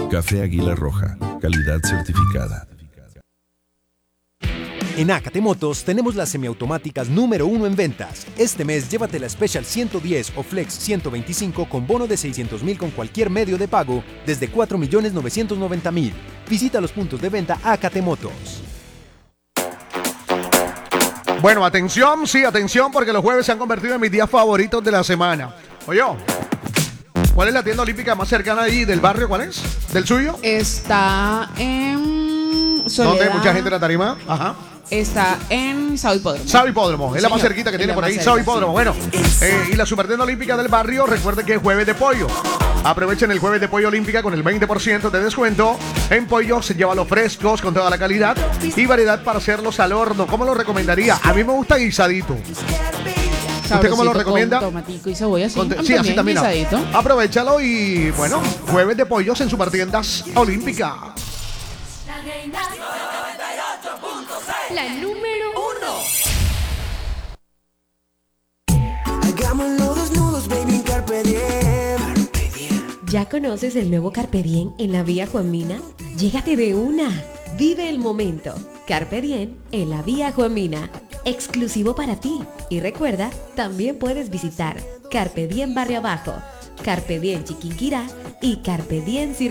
Café Águila Roja, calidad certificada. En Acate Motos tenemos las semiautomáticas número 1 en ventas. Este mes llévate la Special 110 o Flex 125 con bono de 600,000 con cualquier medio de pago desde 4,990,000. Visita los puntos de venta Acate Motos. Bueno, atención, sí, atención, porque los jueves se han convertido en mis días favoritos de la semana. Oye, ¿cuál es la tienda olímpica más cercana ahí del barrio? ¿Cuál es? ¿Del suyo? Está en Soledad. ¿Dónde hay mucha gente en la tarima? Ajá. Está en Sao Hipódromo. Sao Hipódromo, es la más cerquita que tiene por ahí, Sao Hipódromo. Bueno, y la Supertienda Olímpica del barrio, recuerden que es jueves de pollo. Aprovechen el jueves de pollo olímpica con el 20% de descuento. En pollo se lleva los frescos con toda la calidad y variedad para hacerlos al horno. ¿Cómo lo recomendaría? A mí me gusta guisadito. ¿Usted cómo lo recomienda? Con tomatico y cebolla, sí. Sí, así también. Guisadito. Aprovechalo y, bueno, jueves de pollos en Supertiendas Olímpica. La número 1. Hagámoslo desnudos, baby, carpe diem. ¿Ya conoces el nuevo Carpe Diem en la Vía Juan Mina? Llégate de una. Vive el momento. Carpe Diem en la Vía Juan Mina. Exclusivo para ti. Y recuerda, también puedes visitar Carpe Diem Barrio Abajo, Carpe Diem Chiquinquirá y Carpe Diem